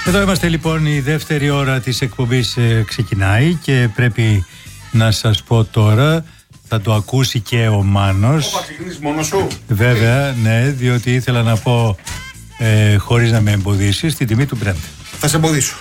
Εδώ είμαστε λοιπόν, η δεύτερη ώρα της εκπομπής ξεκινάει και πρέπει να σας πω τώρα, θα το ακούσει και ο Μάνος. Ωπα, ξεκινήσεις μόνος σου. Βέβαια, ναι, διότι ήθελα να πω χωρίς να με εμποδίσεις την τιμή του Brent. Θα σε εμποδίσω.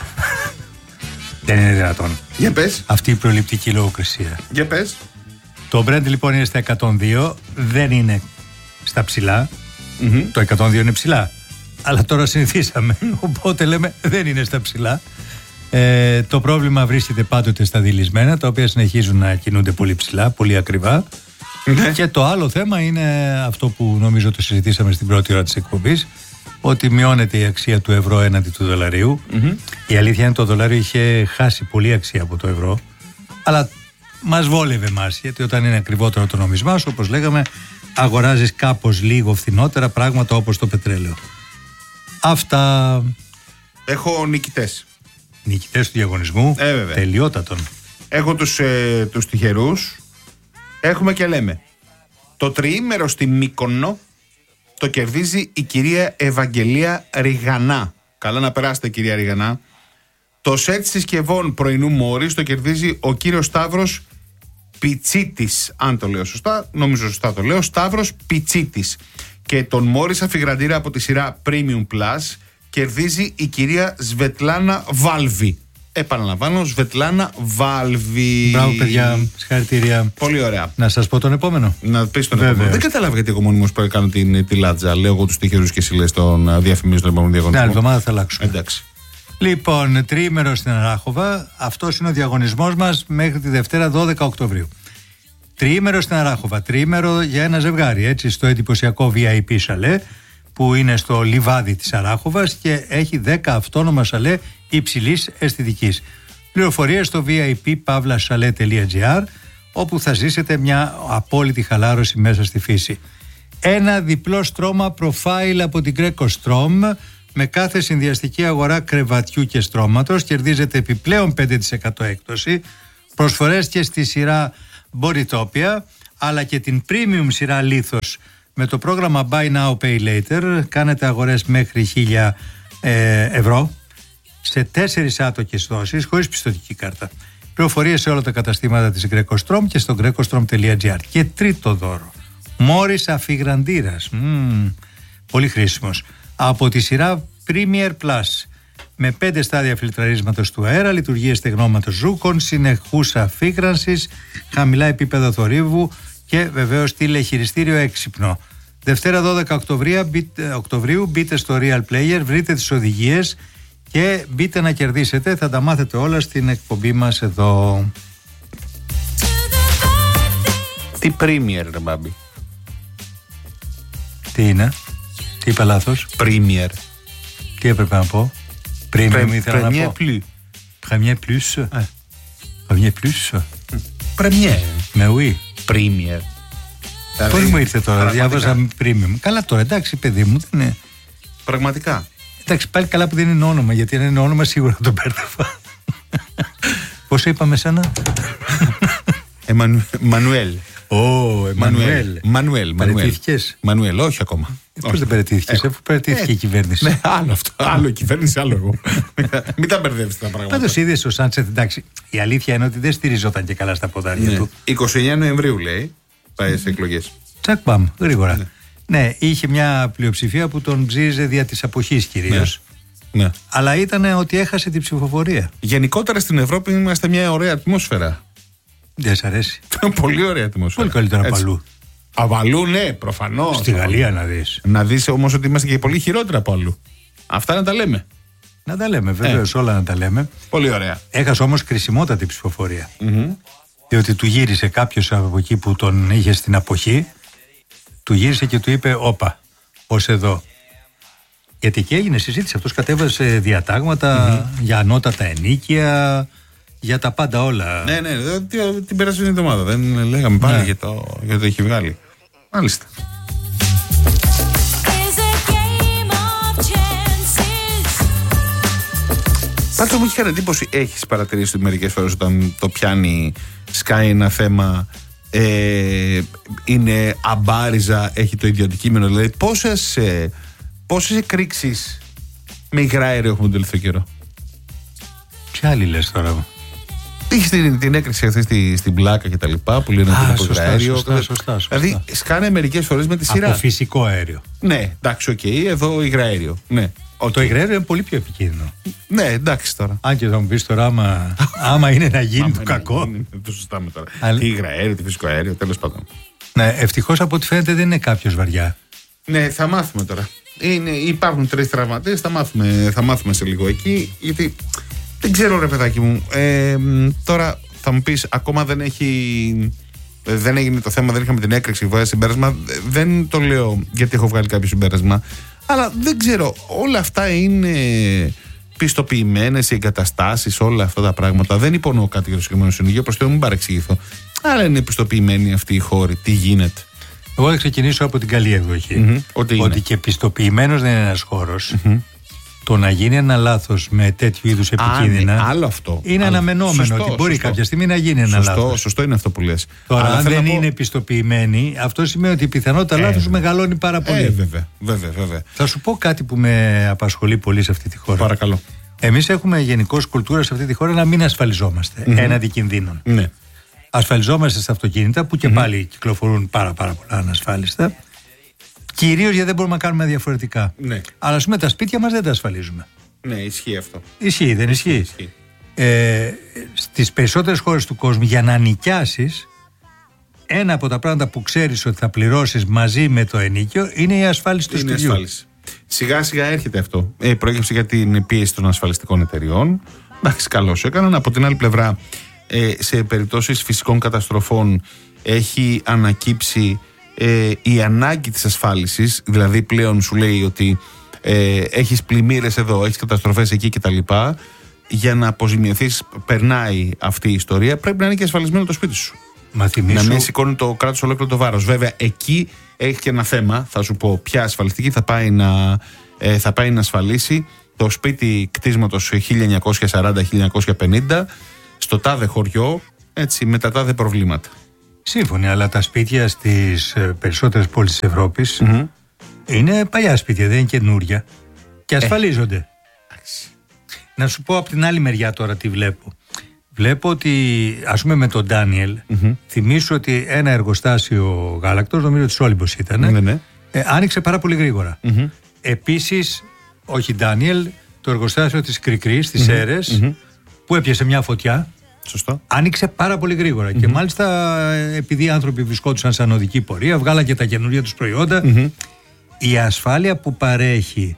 Δεν είναι δυνατόν. Για πες. Αυτή η προληπτική λογοκρισία. Για πες. Το Brent λοιπόν είναι στα 102, δεν είναι στα ψηλά. Το 102 είναι ψηλά. Αλλά τώρα συνηθίσαμε, οπότε λέμε δεν είναι στα ψηλά. Το πρόβλημα βρίσκεται πάντοτε στα δειλισμένα, τα οποία συνεχίζουν να κινούνται πολύ ψηλά, πολύ ακριβά. Και το άλλο θέμα είναι αυτό που νομίζω το συζητήσαμε στην πρώτη ώρα της εκπομπής, ότι μειώνεται η αξία του ευρώ έναντι του δολαρίου. Η αλήθεια είναι το δολάριο είχε χάσει πολύ αξία από το ευρώ, αλλά μας βόλευε εμάς, γιατί όταν είναι ακριβότερο το νομισμά σου, όπως λέγαμε, αγοράζεις κάπως λίγο φθηνότερα πράγματα όπως το πετρέλαιο. Αυτά. Έχω νικητές. Νικητές του διαγωνισμού. Τελειότατον. Έχω τους τυχερούς. Έχουμε και λέμε. Το τριήμερο στη Μύκονο το κερδίζει η κυρία Ευαγγελία Ριγανά. Καλά να περάσετε, κυρία Ριγανά. Το σετ συσκευών πρωινού Μόρις το κερδίζει ο κύριος Σταύρος Πιτσίτης. Αν το λέω σωστά, νομίζω σωστά το λέω. Σταύρος Πιτσίτης. Και τον Μόρις αφιγραντήρα από τη σειρά Premium Plus κερδίζει η κυρία Σβετλάνα Βάλβη. Επαναλαμβάνω, Σβετλάνα Βάλβη. Μπράβο, παιδιά, συγχαρητήρια. Πολύ ωραία. Να σας πω τον επόμενο. Να πεις τον επόμενο. Δεν κατάλαβα γιατί εγώ μόνιμος που κάνω τη λάτζα. Λέω εγώ τους τυχερούς και εσύ λες τον διαφημίζω τον επόμενο διαγωνισμό. Ναι, άλλη εβδομάδα θα αλλάξουμε. Εντάξει. Λοιπόν, τριήμερο στην Αράχοβα. Αυτός είναι ο διαγωνισμός μας μέχρι τη Δευτέρα 12 Οκτωβρίου. Τριήμερο στην Αράχοβα. Τριήμερο για ένα ζευγάρι, έτσι, στο εντυπωσιακό VIP σαλέ που είναι στο λιβάδι της Αράχοβας και έχει 10 αυτόνομα σαλέ υψηλής αισθητικής. Πληροφορίες στο vip.pavlachalet.gr, όπου θα ζήσετε μια απόλυτη χαλάρωση μέσα στη φύση. Ένα διπλό στρώμα profile από την Greco Strom, με κάθε συνδυαστική αγορά κρεβατιού και στρώματος κερδίζετε επιπλέον 5% έκπτωση. Προσφορές και στη σειρά Bodytopia, αλλά και την premium σειρά Lithos. Με το πρόγραμμα Buy Now Pay Later κάνετε αγορές μέχρι 1.000 ευρώ σε 4 άτοκες δόσεις χωρίς πιστωτική κάρτα. Πληροφορίες σε όλα τα καταστήματα της Greco Strom και στο grecostrom.gr. Και τρίτο δώρο, Μόρις αφιγραντήρας, πολύ χρήσιμος, από τη σειρά Premier Plus, με 5 στάδια φιλτραρίσματος του αέρα, λειτουργίες στεγνώματος ζούκων, συνεχούς αφίγρανσης, χαμηλά επίπεδα θορύβου και βεβαίως τηλεχειριστήριο έξυπνο. Δευτέρα 12 Οκτωβρίου μπείτε στο Real Player, βρείτε τις οδηγίες και μπείτε να κερδίσετε. Θα τα μάθετε όλα στην εκπομπή μας εδώ. Τι Premier, ρε μπάμπη? Τι είναι? Τι είπα λάθος? Premier. Τι έπρεπε να πω? Premium ήθελα να πω. Plus. Premier Plus. Premier Plus. Premier. Με oui. Premier. Πώς μου ήρθε τώρα, διάβαζα Premium. Καλά τώρα, εντάξει παιδί μου, δεν είναι. Πραγματικά. Εντάξει, πάλι καλά που δεν είναι όνομα, γιατί αν είναι όνομα σίγουρα τον μπέρδευα. Πόσο είπαμε σένα? Μανουέλ. Μανουέλ. Παραιτήθηκες? Μανουέλ, όχι ακόμα. Πώς δεν παραιτήθηκες, αφού παραιτήθηκε η κυβέρνηση? Ναι, άλλο αυτό. Άλλο η κυβέρνηση, άλλο εγώ. Μην τα μπερδεύεις τα πράγματα. Πάντως είδες ο Σάντσεθ, εντάξει, η αλήθεια είναι ότι δεν στηριζόταν και καλά στα ποδάρια του. 29 Νοεμβρίου λέει, πάει στις εκλογές. Τσακ παμ, γρήγορα. Ναι, είχε μια πλειοψηφία που τον ψήριζε δια της αποχής κυρίως. Ναι. Αλλά ήταν ότι έχασε την ψηφοφορία. Γενικότερα στην Ευρώπη είμαστε μια ωραία ατμόσφαιρα. Δεν σ' αρέσει? Πολύ ωραία ατμόσφαιρα. Πολύ καλύτερα από αλλού. Από αλλού, ναι, προφανώς. Στη Γαλλία να δεις. Να δεις όμως ότι είμαστε και πολύ χειρότερα από αλλού. Αυτά να τα λέμε. Να τα λέμε, βεβαίως, όλα να τα λέμε. Πολύ ωραία. Έχασε όμως κρισιμότατη ψηφοφορία. Διότι του γύρισε κάποιος από εκεί που τον είχε στην αποχή, του γύρισε και του είπε: όπα, ως εδώ. Γιατί και έγινε συζήτηση. Αυτός κατέβασε διατάγματα για ανώτατα ενίκεια, για τα πάντα όλα. Ναι, την περασμένη εβδομάδα. Δεν λέγαμε πάλι για το έχει βγάλει. Μάλιστα. Πάντως μου έχει κάνει εντύπωση, έχεις παρατηρήσει μερικές φορές όταν το πιάνει, σκάει ένα θέμα, είναι αμπάριζα, έχει το ίδιο αντικείμενο, δηλαδή πόσες εκρήξεις με υγραέριο έχουμε τον τελευταίο καιρό? Ποια άλλη λες τώρα? Είχε την έκρηξη αυτή στην πλάκα και τα λοιπά που λένε ότι είναι από υγραέριο. Σωστά. Δηλαδή σκάνε μερικές φορές με τη σειρά. Από φυσικό αέριο. Ναι, εντάξει, οκ, εδώ υγραέριο. Ναι. Το υγραέριο είναι πολύ πιο επικίνδυνο. Ναι, εντάξει τώρα. Αν και θα μου πεις τώρα, άμα είναι να γίνει το κακό. Δεν το συζητάμε τώρα. Τι υγραέριο, τι φυσικό αέριο, τέλος πάντων. Ναι, ευτυχώς από ό,τι φαίνεται δεν είναι κάποιος βαριά. Ναι, θα μάθουμε τώρα. Υπάρχουν 3 τραυματίες, θα μάθουμε σε λίγο εκεί. Γιατί δεν ξέρω, ρε παιδάκι μου. Τώρα θα μου πεις, ακόμα δεν έγινε το θέμα, δεν είχαμε την έκρηξη, βγάζει συμπέρασμα. Δεν το λέω γιατί έχω βγάλει κάποιο συμπέρασμα. Αλλά δεν ξέρω, όλα αυτά είναι πιστοποιημένες οι εγκαταστάσεις, όλα αυτά τα πράγματα. Δεν υπονοώ κάτι για το συγκεκριμένο συνεργείο, προς το μην παρεξηγηθώ. Αλλά είναι πιστοποιημένοι αυτοί οι χώροι, τι γίνεται. Εγώ θα ξεκινήσω από την καλή εκδοχή. Ότι και πιστοποιημένος δεν είναι ένας χώρος. Το να γίνει ένα λάθος με τέτοιου είδους επικίνδυνα. Άλλο αυτό. Είναι αναμενόμενο ότι μπορεί κάποια στιγμή να γίνει ένα λάθος. Σωστό είναι αυτό που λες. Τώρα, αν δεν είναι πιστοποιημένοι, αυτό σημαίνει ότι η πιθανότητα λάθους μεγαλώνει πάρα πολύ. Βέβαια. Θα σου πω κάτι που με απασχολεί πολύ σε αυτή τη χώρα. Παρακαλώ. Εμείς έχουμε γενικώς κουλτούρα σε αυτή τη χώρα να μην ασφαλιζόμαστε έναντι κινδύνων. Ναι. Ασφαλιζόμαστε στα αυτοκίνητα που και πάλι κυκλοφορούν πάρα πολλά ανασφάλιστα. Κυρίως γιατί δεν μπορούμε να κάνουμε διαφορετικά. Ναι. Αλλά ας πούμε τα σπίτια μας δεν τα ασφαλίζουμε. Ναι, ισχύει αυτό. Ισχύει, δεν ισχύει? Στις περισσότερες χώρες του κόσμου, για να νοικιάσεις, ένα από τα πράγματα που ξέρεις ότι θα πληρώσεις μαζί με το ενοίκιο είναι η ασφάλιση του σπιτιού. Σιγά σιγά έρχεται αυτό. Προέκυψε για την πίεση των ασφαλιστικών εταιριών. Εντάξει, καλώς έκαναν. Από την άλλη πλευρά, σε περιπτώσεις φυσικών καταστροφών έχει ανακύψει η ανάγκη της ασφάλισης. Δηλαδή πλέον σου λέει ότι έχεις πλημμύρες εδώ, έχεις καταστροφές εκεί κτλ. Για να αποζημιωθείς, περνάει αυτή η ιστορία, πρέπει να είναι και ασφαλισμένο το σπίτι σου. Να μην σηκώνει το κράτος ολόκληρο το βάρος. Βέβαια εκεί έχει και ένα θέμα. Θα σου πω ποια ασφαλιστική θα πάει να ασφαλίσει το σπίτι κτίσματος 1940-1950 στο τάδε χωριό, έτσι, με τα τάδε προβλήματα. Σύμφωνοι, αλλά τα σπίτια στις περισσότερες πόλεις της Ευρώπης είναι παλιά σπίτια, δεν είναι καινούρια και ασφαλίζονται. Να σου πω από την άλλη μεριά τώρα τι βλέπω. Βλέπω ότι, ας πούμε, με τον Ντάνιελ, θυμίσου ότι ένα εργοστάσιο γάλακτος, νομίζω ότι Σόλυμπος ήταν, άνοιξε πάρα πολύ γρήγορα. Επίσης, όχι Ντάνιελ, το εργοστάσιο της Κρικρής, της Σέρες, που έπιασε μια φωτιά. Σωστό. Άνοιξε πάρα πολύ γρήγορα. Και μάλιστα, επειδή οι άνθρωποι βρισκόντουσαν σαν οδική πορεία, βγάλαν και τα καινούργια τους προϊόντα. Η ασφάλεια που παρέχει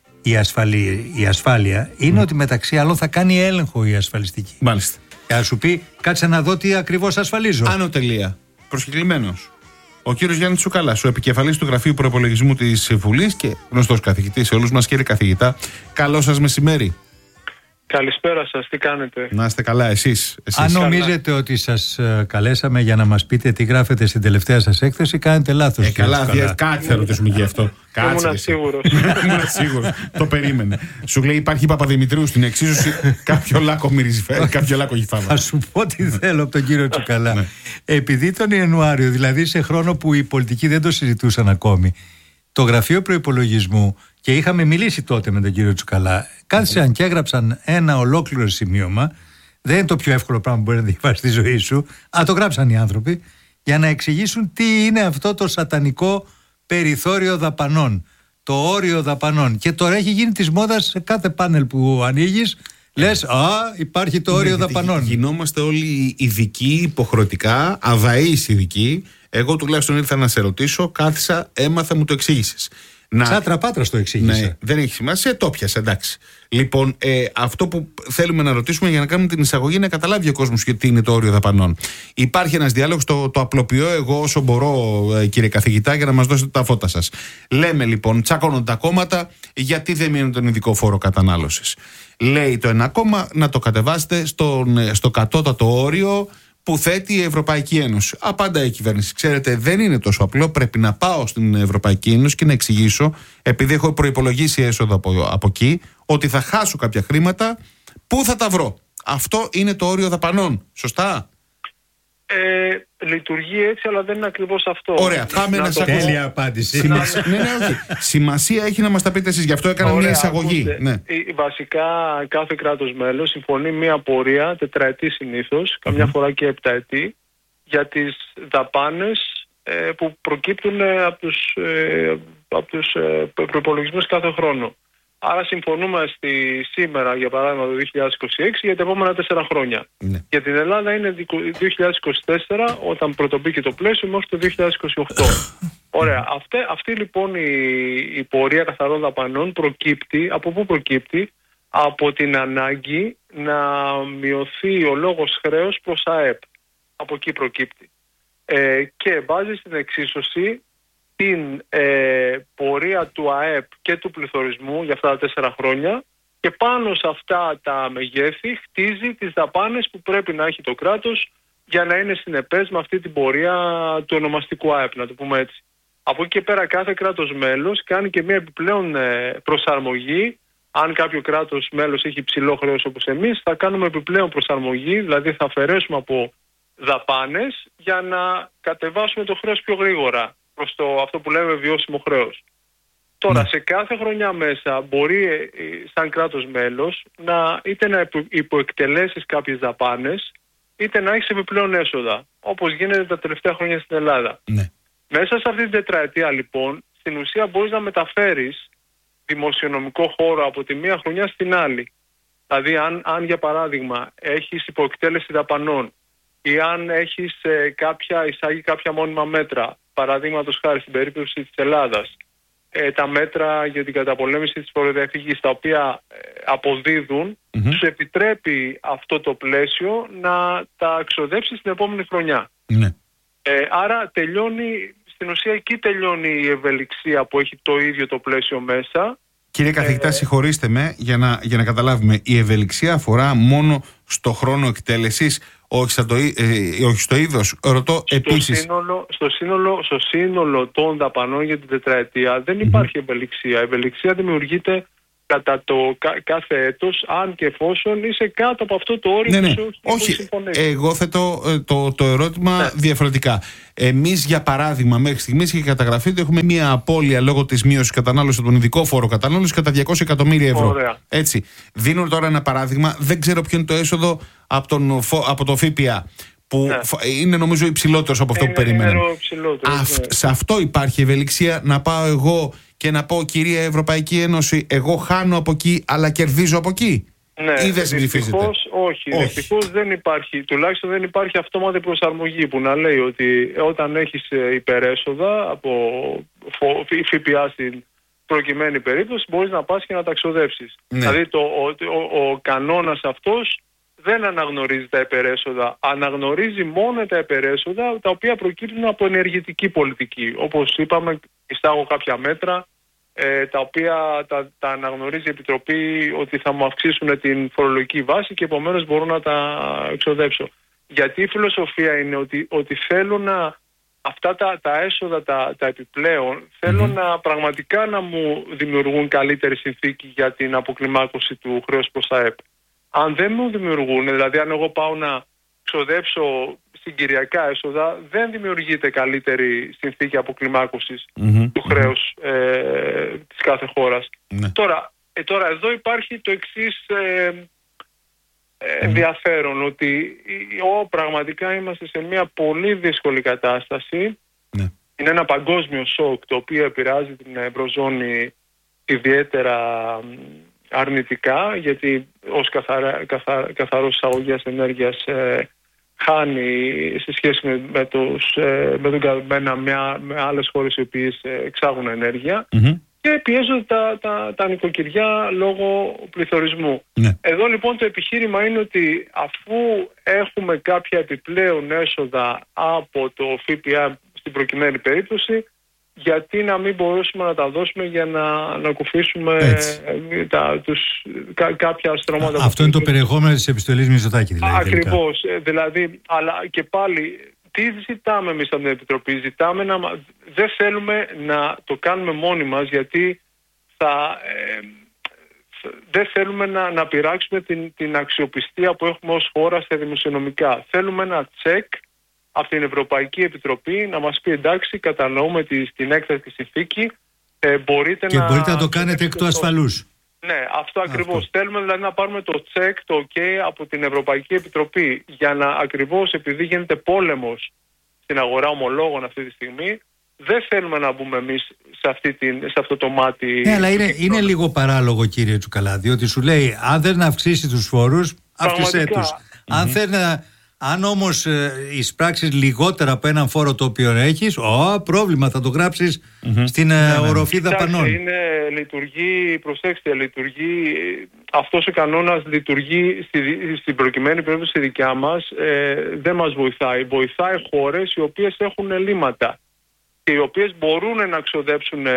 η ασφάλεια είναι ότι μεταξύ άλλων θα κάνει έλεγχο η ασφαλιστική. Μάλιστα. Και θα σου πει, κάτσε να δω τι ακριβώς ασφαλίζω. Άνω τελεία. Προσκεκλημένος. Ο κύριος Γιάννης Τσουκαλάς, ο επικεφαλής του Γραφείου Προϋπολογισμού της Βουλής και γνωστός καθηγητής σε όλους μας. Κύριε καθηγητά, καλό σας μεσημέρι. Καλησπέρα σας, τι κάνετε? Να είστε καλά, εσείς. Αν νομίζετε ότι σας καλέσαμε για να μας πείτε τι γράφετε στην τελευταία σας έκθεση, κάνετε λάθος. Καλά, κάτι θα ρωτήσουμε γι' αυτό. Ήμουν σίγουρος. Ήμουν σίγουρος. Το περίμενε. Σου λέει υπάρχει Παπαδημητρίου στην εξίσωση. Κάποιο λάκκο μυρίζει, κάποιο λάκκο γυφάβα. Θα σου πω τι θέλω από τον κύριο Τσουκαλά. Επειδή τον Ιανουάριο, δηλαδή σε χρόνο που οι πολιτικοί δεν το συζητούσαν ακόμη, το Γραφείο Προϋπολογισμού, και είχαμε μιλήσει τότε με τον κύριο Τσουκαλά, κάθισαν και έγραψαν ένα ολόκληρο σημείωμα. Δεν είναι το πιο εύκολο πράγμα που μπορεί να διαβάσει στη ζωή σου. Το γράψαν οι άνθρωποι για να εξηγήσουν τι είναι αυτό το σατανικό περιθώριο δαπανών, το όριο δαπανών. Και τώρα έχει γίνει της μόδας σε κάθε πάνελ που ανοίγεις. Λες, υπάρχει το όριο δαπανών. Γινόμαστε όλοι ειδικοί, υποχρεωτικά, αδαείς ειδικοί. Εγώ τουλάχιστον ήρθα να σε ρωτήσω, κάθισα, έμαθα, μου το εξήγησες. Σαν τραπάτρας το εξήγησα. Ναι, δεν έχει σημασία, το πιάσα, εντάξει. Λοιπόν, αυτό που θέλουμε να ρωτήσουμε για να κάνουμε την εισαγωγή είναι να καταλάβει ο κόσμος τι είναι το όριο δαπανών. Υπάρχει ένας διάλογος, το απλοποιώ εγώ όσο μπορώ, κύριε καθηγητά, για να μας δώσετε τα φώτα σας. Λέμε λοιπόν, τσακώνονται τα κόμματα, γιατί δεν μείνουν τον ειδικό φόρο κατανάλωσης. Λέει το ένα κόμμα να το κατεβάσετε στο κατώτατο όριο που θέτει η Ευρωπαϊκή Ένωση. Απαντάει η κυβέρνηση. Ξέρετε, δεν είναι τόσο απλό. Πρέπει να πάω στην Ευρωπαϊκή Ένωση και να εξηγήσω, επειδή έχω προϋπολογίσει έσοδα από εκεί, ότι θα χάσω κάποια χρήματα. Πού θα τα βρω? Αυτό είναι το όριο δαπανών. Σωστά? Λειτουργεί έτσι, αλλά δεν είναι ακριβώς αυτό. Ωραία, πάμε να τέλεια απάντηση. Ναι, όχι. Σημασία έχει να μας τα πείτε εσείς, γι' αυτό έκανα μια εισαγωγή. Ναι. Βασικά, κάθε κράτος μέλος συμφωνεί μια πορεία, τετραετή συνήθως, καμιά φορά και επταετή, για τις δαπάνες που προκύπτουν από τους προϋπολογισμούς κάθε χρόνο. Άρα συμφωνούμε σήμερα, για παράδειγμα, το 2026 για τα επόμενα 4 χρόνια. Ναι. Για την Ελλάδα είναι 2024, όταν πρωτομπήκε το πλαίσιο, μέχρι το 2028. Ωραία. Αυτή λοιπόν η πορεία καθαρών δαπανών προκύπτει. Από πού προκύπτει? Από την ανάγκη να μειωθεί ο λόγος χρέους προς ΑΕΠ. Από εκεί προκύπτει. Και βάζει στην εξίσωση την πορεία του ΑΕΠ και του πληθωρισμού για αυτά τα 4 χρόνια, και πάνω σε αυτά τα μεγέθη χτίζει τις δαπάνες που πρέπει να έχει το κράτος για να είναι συνεπές με αυτή την πορεία του ονομαστικού ΑΕΠ, να το πούμε έτσι. Από εκεί και πέρα κάθε κράτος μέλος κάνει και μια επιπλέον προσαρμογή. Αν κάποιο κράτος μέλος έχει υψηλό χρέος όπως εμείς, θα κάνουμε επιπλέον προσαρμογή, δηλαδή θα αφαιρέσουμε από δαπάνες για να κατεβάσουμε το χρέος πιο γρήγορα προς αυτό που λέμε βιώσιμο χρέος. Τώρα, σε κάθε χρονιά μέσα μπορεί σαν κράτος μέλος είτε να υποεκτελέσεις κάποιες δαπάνες, είτε να έχεις επιπλέον έσοδα, όπως γίνεται τα τελευταία χρόνια στην Ελλάδα. Ναι. Μέσα σε αυτή την τετραετία λοιπόν, στην ουσία μπορείς να μεταφέρεις δημοσιονομικό χώρο από τη μία χρονιά στην άλλη. Δηλαδή αν για παράδειγμα έχεις υποεκτέλεση δαπανών ή αν έχεις εισάγει κάποια μόνιμα μέτρα, παραδείγματος χάρη στην περίπτωση της Ελλάδας, τα μέτρα για την καταπολέμηση της φοροδιαφυγής, τα οποία αποδίδουν, τους επιτρέπει αυτό το πλαίσιο να τα ξοδέψει στην επόμενη χρονιά. Ναι. Άρα στην ουσία εκεί τελειώνει η ευελιξία που έχει το ίδιο το πλαίσιο μέσα. Κύριε καθηγητά, συγχωρήστε με για να καταλάβουμε. Η ευελιξία αφορά μόνο στο χρόνο εκτέλεσης, όχι στο είδος. Ρωτώ επίσης. Στο σύνολο των δαπανών για την τετραετία δεν υπάρχει ευελιξία. Η ευελιξία δημιουργείται κατά το κάθε έτος, αν και εφόσον είσαι κάτω από αυτό το όριο που σου έχει συμφωνήσει. Εγώ θέτω το ερώτημα διαφορετικά. Εμείς, για παράδειγμα, μέχρι στιγμής έχει καταγραφεί ότι έχουμε μία απώλεια λόγω της μείωσης κατανάλωσης από τον ειδικό φόρο κατανάλωσης κατά 200 εκατομμύρια ευρώ. Ωραία. Έτσι. Δίνω τώρα ένα παράδειγμα. Δεν ξέρω ποιο είναι το έσοδο από το ΦΠΑ, που είναι νομίζω υψηλότερο από αυτό που περιμέναμε. Σε αυτό υπάρχει ευελιξία, να πάω εγώ και να πω, κυρία Ευρωπαϊκή Ένωση, εγώ χάνω από εκεί αλλά κερδίζω από εκεί? Ναι, ή δεν συμψηφίζεται? Όχι. Δυστυχώς δεν υπάρχει, τουλάχιστον δεν υπάρχει αυτόματη προσαρμογή που να λέει ότι όταν έχεις υπερέσοδα από ΦΠΑ στην προκειμένη περίπτωση, μπορείς να πας και να τα ξοδέψεις. Ναι. Δηλαδή ο κανόνας αυτός δεν αναγνωρίζει τα υπερέσοδα, αναγνωρίζει μόνο τα υπερέσοδα τα οποία προκύπτουν από ενεργητική πολιτική. Όπως είπαμε, εισάγω κάποια μέτρα τα οποία τα αναγνωρίζει η Επιτροπή ότι θα μου αυξήσουν την φορολογική βάση και επομένως μπορώ να τα εξοδέψω. Γιατί η φιλοσοφία είναι ότι θέλω αυτά τα έσοδα, τα επιπλέον, θέλω πραγματικά να μου δημιουργούν καλύτερη συνθήκη για την αποκλιμάκωση του χρέους προς ΑΕΠ. Αν δεν μου δημιουργούν, δηλαδή αν εγώ πάω να ξοδέψω συγκυριακά έσοδα, δεν δημιουργείται καλύτερη συνθήκη αποκλιμάκωσης του χρέους της κάθε χώρας. Τώρα εδώ υπάρχει το εξής ενδιαφέρον, ότι πραγματικά είμαστε σε μια πολύ δύσκολη κατάσταση. Είναι ένα παγκόσμιο σοκ το οποίο επηρεάζει την Ευρωζώνη ιδιαίτερα αρνητικά, γιατί ως καθαρός εισαγωγέας ενέργειας χάνει σε σχέση με άλλες χώρες οι οποίες εξάγουν ενέργεια και πιέζονται τα νοικοκυριά λόγω πληθωρισμού. Εδώ λοιπόν το επιχείρημα είναι ότι αφού έχουμε κάποια επιπλέον έσοδα από το ΦΠΑ στην προκειμένη περίπτωση, γιατί να μην μπορούσαμε να τα δώσουμε για να κουφίσουμε κάποια στρώματα. Αυτό είναι το περιεχόμενο της επιστολής Μητσοτάκη, δηλαδή. Ακριβώς. Δηλαδή, αλλά και πάλι, τι ζητάμε εμείς από την Επιτροπή? Δεν θέλουμε να το κάνουμε μόνοι μας, γιατί δεν θέλουμε να πειράξουμε την αξιοπιστία που έχουμε ως χώρα στα δημοσιονομικά. Θέλουμε ένα τσεκ από την Ευρωπαϊκή Επιτροπή να μας πει εντάξει, κατανοούμε την έκτακτη συνθήκη, μπορείτε να το κάνετε εκ του ασφαλούς. Ναι, αυτό ακριβώς. Θέλουμε δηλαδή να πάρουμε το τσεκ, το OK από την Ευρωπαϊκή Επιτροπή για να ακριβώς, επειδή γίνεται πόλεμος στην αγορά ομολόγων αυτή τη στιγμή, δεν θέλουμε να μπούμε εμείς σε αυτό το μάτι. Ναι, αλλά είναι λίγο παράλογο, κύριε Τσουκαλά, διότι σου λέει αν δεν αυξήσει τους φόρους, αύξησέ τους. Αν όμως εισπράξεις λιγότερα από έναν φόρο το οποίο έχεις, πρόβλημα, θα το γράψεις στην οροφή δαπανών. Λειτουργεί, αυτός ο κανόνας λειτουργεί στην προκειμένη περίπτωση στη δικιά μας, δεν μας βοηθάει. Βοηθάει χώρες οι οποίες έχουν ελλείμματα και οι οποίες μπορούν να ξοδέψουν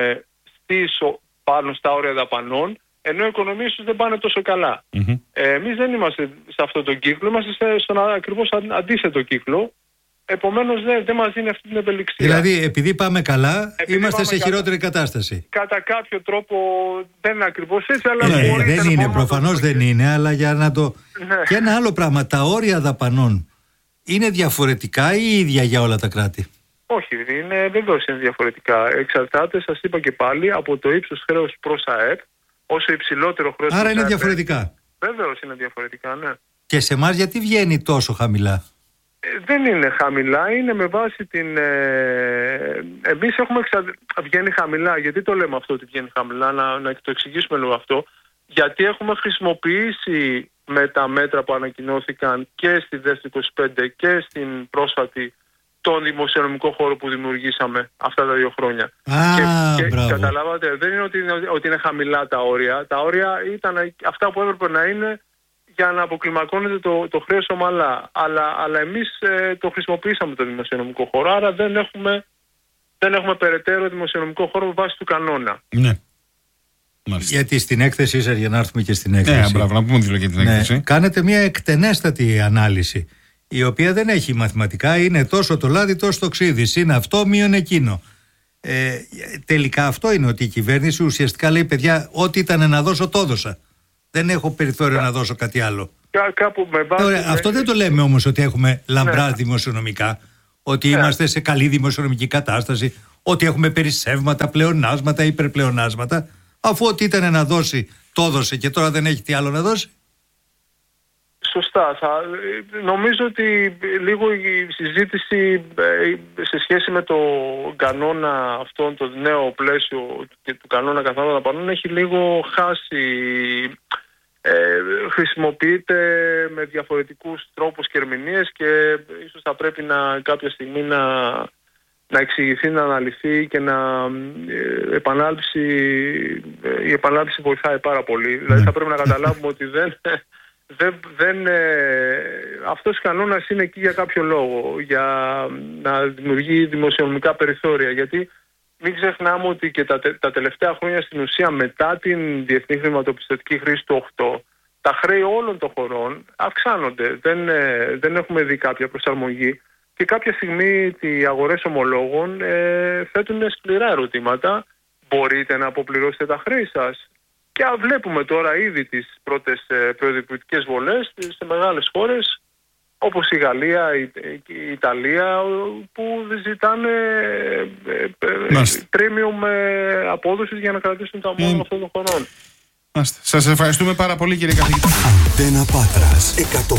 πάνω στα όρια δαπανών, ενώ οι οικονομίες τους δεν πάνε τόσο καλά. Εμείς δεν είμαστε σε αυτόν τον κύκλο, είμαστε στον ακριβώς αντίθετο κύκλο. Επομένως δεν μας δίνει αυτή την ευελιξία. Δηλαδή, επειδή πάμε καλά, είμαστε σε χειρότερη κατάσταση. Κατά κάποιο τρόπο δεν είναι ακριβώς έτσι, αλλά δεν είναι, προφανώς δεν είναι, αλλά για να το. Ναι. Και ένα άλλο πράγμα, τα όρια δαπανών είναι διαφορετικά ή ίδια για όλα τα κράτη? Όχι, βεβαίως είναι διαφορετικά. Εξαρτάται, σας είπα και πάλι, από το ύψος χρέους προς ΑΕΠ. Όσο υψηλότερο χρέος. Άρα είναι διαφορετικά. Βεβαίως είναι διαφορετικά, ναι. Και σε εμάς γιατί βγαίνει τόσο χαμηλά? Δεν είναι χαμηλά, είναι με βάση την. Εμείς έχουμε βγαίνει χαμηλά. Γιατί το λέμε αυτό ότι βγαίνει χαμηλά, να το εξηγήσουμε λίγο αυτό. Γιατί έχουμε χρησιμοποιήσει με τα μέτρα που ανακοινώθηκαν και στη ΔΕΣ 25 και στην πρόσφατη τον δημοσιονομικό χώρο που δημιουργήσαμε αυτά τα 2 χρόνια. Και καταλάβατε, δεν είναι ότι είναι χαμηλά τα όρια. Τα όρια ήταν αυτά που έπρεπε να είναι για να αποκλιμακώνεται το χρέος ομαλά. Αλλά εμείς το χρησιμοποιήσαμε το δημοσιονομικό χώρο, άρα δεν έχουμε περαιτέρω δημοσιονομικό χώρο με βάση του κανόνα. Ναι. Γιατί στην έκθεσή σας, για να έρθουμε και στην έκθεση. Ναι, μπράβο, να πούμε δύο για την έκθεση. Κάνετε μια εκτενέστατη ανάλυση, η οποία δεν έχει μαθηματικά, είναι τόσο το λάδι τόσο το ξύδι, είναι αυτό μείον εκείνο. Τελικά αυτό είναι, ότι η κυβέρνηση ουσιαστικά λέει παιδιά, ό,τι ήταν να δώσω το έδωσα. Δεν έχω περιθώριο να δώσω κάτι άλλο. Αυτό δεν το λέμε όμως ότι έχουμε λαμπρά δημοσιονομικά, ότι είμαστε σε καλή δημοσιονομική κατάσταση, ότι έχουμε περισσεύματα, πλεονάσματα, υπερπλεονάσματα, αφού ό,τι ήταν να δώσει το έδωσε και τώρα δεν έχει τι άλλο να δώσει. Σωστά. Νομίζω ότι λίγο η συζήτηση σε σχέση με το κανόνα αυτόν, το νέο πλαίσιο και του κανόνα καθαρών δαπανών έχει λίγο χάσει. Χρησιμοποιείται με διαφορετικούς τρόπους και ερμηνείες και ίσως θα πρέπει κάποια στιγμή να εξηγηθεί, να αναλυθεί και η επανάληψη βοηθάει πάρα πολύ. Δηλαδή θα πρέπει να καταλάβουμε ότι αυτός ο κανόνας είναι εκεί για κάποιο λόγο, για να δημιουργεί δημοσιονομικά περιθώρια, γιατί μην ξεχνάμε ότι και τα τελευταία χρόνια στην ουσία μετά την διεθνή χρηματοπιστωτική κρίση του 8, τα χρέη όλων των χωρών αυξάνονται, δεν έχουμε δει κάποια προσαρμογή και κάποια στιγμή οι αγορές ομολόγων θέτουν σκληρά ερωτήματα. Μπορείτε να αποπληρώσετε τα χρέη σας? Και βλέπουμε τώρα ήδη τις πρώτες προειδοποιητικές βολές σε μεγάλες χώρες όπως η Γαλλία, η Ιταλία, που ζητάνε premium απόδοσης για να κρατήσουν τα ομόλογα αυτών των χωρών. Σας ευχαριστούμε πάρα πολύ, κύριε καθηγητά. Αντένα Πάτρας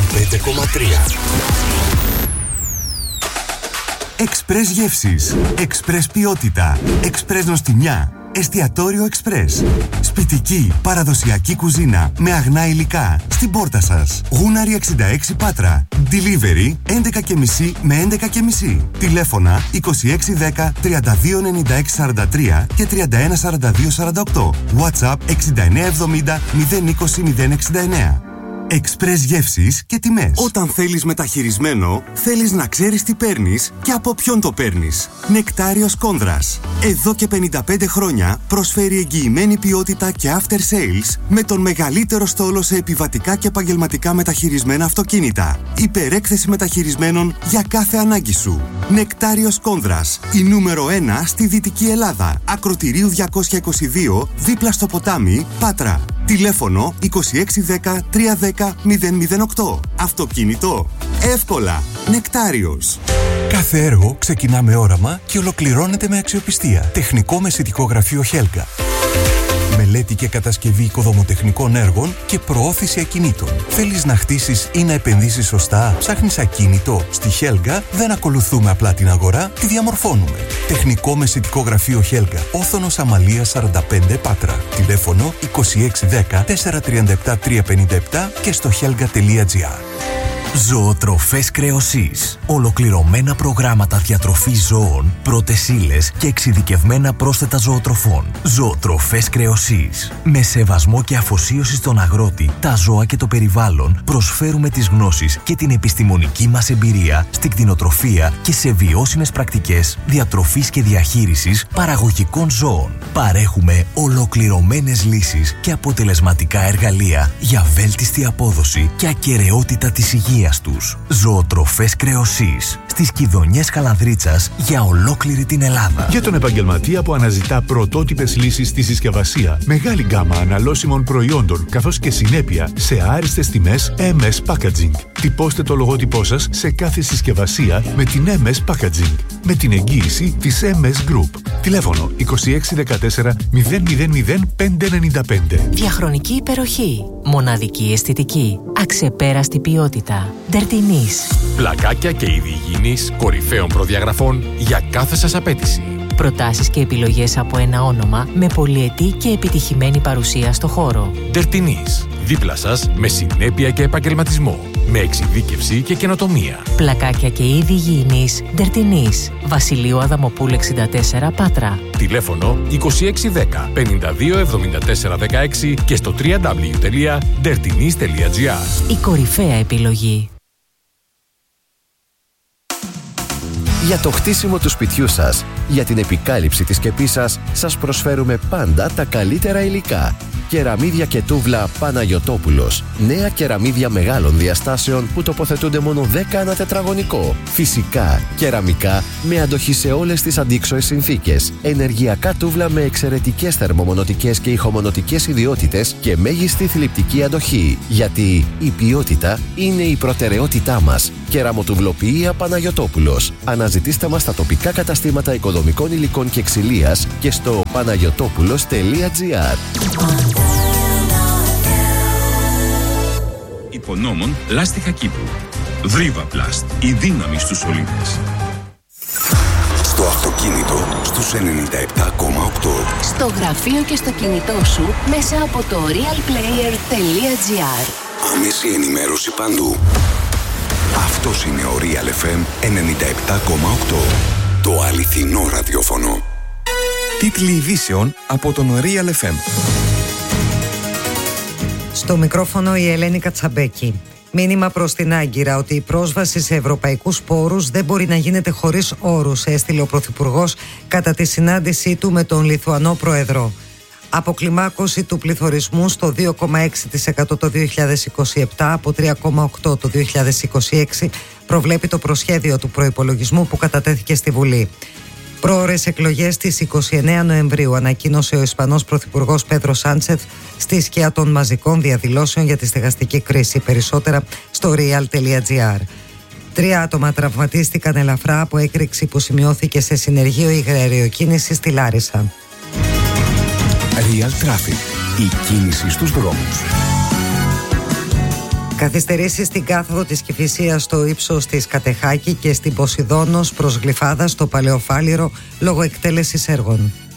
105,3. Εξπρές γεύσεις, εξπρές ποιότητα, εξπρές νοστιμιά. Εστιατόριο Express. Σπιτική, παραδοσιακή κουζίνα με αγνά υλικά στην πόρτα σας. Γούναρη 66 Πάτρα. Delivery 11.30 με 11.30. Τηλέφωνα 2610 329643 και 314248. WhatsApp 6970 020 069. Εξπρές γεύσεις και τιμές. Όταν θέλεις μεταχειρισμένο, θέλεις να ξέρεις τι παίρνεις και από ποιον το παίρνεις. Νεκτάριος Κόνδρας. Εδώ και 55 χρόνια προσφέρει εγγυημένη ποιότητα και after sales με τον μεγαλύτερο στόλο σε επιβατικά και επαγγελματικά μεταχειρισμένα αυτοκίνητα. Υπερέκθεση μεταχειρισμένων για κάθε ανάγκη σου. Νεκτάριος Κόνδρας. Η νούμερο 1 στη Δυτική Ελλάδα. Ακροτηρίου 222, δίπλα στο ποτάμι, Πάτρα. Τηλέφωνο 2610 310 008. Αυτοκίνητο εύκολα. Νεκτάριος. Κάθε έργο ξεκινά με όραμα και ολοκληρώνεται με αξιοπιστία. Τεχνικό μεσητικό γραφείο Χέλγα. Μελέτη και κατασκευή οικοδομοτεχνικών έργων και προώθηση ακινήτων. Θέλεις να χτίσεις ή να επενδύσεις σωστά? Ψάχνεις ακίνητο? Στη Χέλγα δεν ακολουθούμε απλά την αγορά, τη διαμορφώνουμε. Τεχνικό μεσητικό γραφείο Χέλγα. Όθωνος Αμαλίας 45 Πάτρα. Τηλέφωνο 2610 437 357 και στο helga.gr. Ζωοτροφές Κρεοσής. Ολοκληρωμένα προγράμματα διατροφής ζώων, πρώτες ύλες και εξειδικευμένα πρόσθετα ζωοτροφών. Ζωοτροφές Κρεοσής. Με σεβασμό και αφοσίωση στον αγρότη, τα ζώα και το περιβάλλον, προσφέρουμε τις γνώσεις και την επιστημονική μας εμπειρία στην κτηνοτροφία και σε βιώσιμες πρακτικές διατροφής και διαχείρισης παραγωγικών ζώων. Παρέχουμε ολοκληρωμένες λύσεις και αποτελεσματικά εργαλεία για βέλτιστη απόδοση και ακεραιότητα της υγείας τους. Ζωοτροφές Κρεοσής. Στις Κιδωνιές Χαλανδρίτσας για ολόκληρη την Ελλάδα. Για τον επαγγελματία που αναζητά πρωτότυπες λύσεις στη συσκευασία, μεγάλη γκάμα αναλώσιμων προϊόντων καθώς και συνέπεια σε άριστες τιμές MS Packaging. Τυπώστε το λογότυπό σας σε κάθε συσκευασία με την MS Packaging, με την εγγύηση της MS Group. Τηλέφωνο 2614 000 595. Διαχρονική υπεροχή. Μοναδική αισθητική. Αξεπέραστη ποιότητα. Dertinis. Πλακάκια και είδη υγιεινής κορυφαίων προδιαγραφών για κάθε σας απέτηση. Προτάσεις και επιλογές από ένα όνομα με πολυετή και επιτυχημένη παρουσία στο χώρο. Dertinis. Δίπλα σας με συνέπεια και επαγγελματισμό. Με εξειδίκευση και καινοτομία. Πλακάκια και είδη υγιεινής. Dertinis. Βασιλείου Αδαμοπούλου 64 Πάτρα. Τηλέφωνο 2610 52 74 16 και στο www.dertinis.gr. Η κορυφαία επιλογή. Για το χτίσιμο του σπιτιού σας, για την επικάλυψη της σκεπής σας, σας προσφέρουμε πάντα τα καλύτερα υλικά. Κεραμίδια και τούβλα Παναγιωτόπουλος. Νέα κεραμίδια μεγάλων διαστάσεων που τοποθετούνται μόνο 10 ανά τετραγωνικό. Φυσικά, κεραμικά με αντοχή σε όλες τις αντίξωες συνθήκες. Ενεργειακά τούβλα με εξαιρετικές θερμομονωτικές και ηχομονωτικές ιδιότητες και μέγιστη θλιπτική αντοχή. Γιατί η ποιότητα είναι η προτεραιότητά μας. Κεραμοτουβλοποιία Παναγιωτόπουλος. Αναζητήστε μας στα τοπικά καταστήματα οικοδομικών υλικών και ξυλίας και στο panagiotopulos.gr. Υπονόμων λάστιχα Κύπρου. Δρίβα Πλάστ. Η δύναμη στους σωλήνες. Στο αυτοκίνητο στους 97,8. Στο γραφείο και στο κινητό σου μέσα από το realplayer.gr. Άμεση ενημέρωση παντού. Αυτός είναι ο Real FM 97,8. Το αληθινό ραδιόφωνο. Τίτλοι ειδήσεων από τον Real FM. Στο μικρόφωνο η Ελένη Κατσαμπέκη. Μήνυμα προς την Άγκυρα ότι η πρόσβαση σε ευρωπαϊκούς πόρους δεν μπορεί να γίνεται χωρίς όρους, έστειλε ο Πρωθυπουργός κατά τη συνάντησή του με τον Λιθουανό Πρόεδρο. Αποκλιμάκωση του πληθωρισμού στο 2,6% το 2027 από 3,8% το 2026 προβλέπει το προσχέδιο του προϋπολογισμού που κατατέθηκε στη Βουλή. Πρόωρες εκλογές στις 29 Νοεμβρίου, ανακοίνωσε ο Ισπανός Πρωθυπουργός Πέδρο Σάντσεθ στη σκιά των μαζικών διαδηλώσεων για τη στεγαστική κρίση. Περισσότερα στο real.gr. 3 άτομα τραυματίστηκαν ελαφρά από έκρηξη που σημειώθηκε σε συνεργείο υγραεριοκίνησης στη Λάρισα. Real Traffic. Η κίνηση στους δρόμους. Καθυστερήσεις στην κάθοδο της Κηφισίας στο ύψος της Κατεχάκη και στην Ποσειδώνος προς Γλυφάδα στο Παλαιοφάλιρο λόγω εκτέλεσης έργων.